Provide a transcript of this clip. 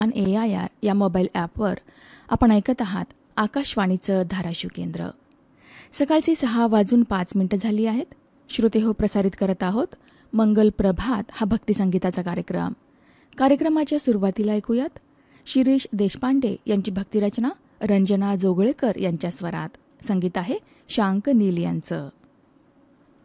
आणि AIR या mobile ॲपवर आपण ऐकत आहात आकाशवाणीचं धाराशिव केंद्र. सकाळची 6:05 झाली आहेत. श्रोते हो, प्रसारित करत आहोत मंगल प्रभात हा भक्तिसंगीताचा कार्यक्रम. कार्यक्रमाच्या सुरुवातीला ऐकूयात शिरीष देशपांडे यांची भक्तिरचना रंजना जोगळेकर यांच्या स्वरात. संगीत आहे शांक नील यांचं.